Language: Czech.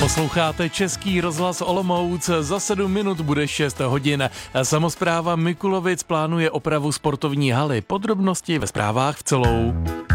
Posloucháte Český rozhlas Olomouc, za 7 minut bude 6 hodin. Samospráva Mikulovic plánuje opravu sportovní haly. Podrobnosti ve zprávách v celou.